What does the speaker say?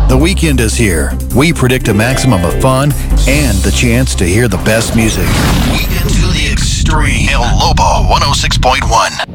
The weekend is here. We predict a maximum of fun and the chance to hear the best music. Weekend to the extreme. El Lobo 106.1.